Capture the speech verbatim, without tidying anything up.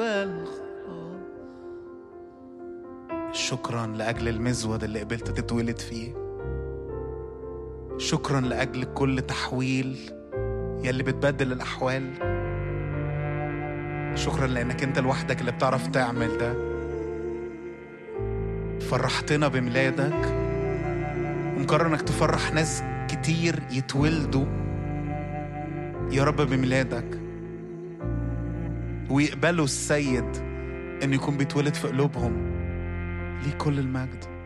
الخلاص. شكرا لأجل المزود اللي قبلت تتولد فيه. شكرا لأجل كل تحويل يلي بتبدل الأحوال. شكرا لأنك أنت لوحدك اللي بتعرف تعمل ده. فرحتنا بميلادك ومقرر انك تفرح ناس كتير يتولدوا يا رب بميلادك ويقبلوا السيد انه يكون بيتولد في قلوبهم. ليه كل المجد.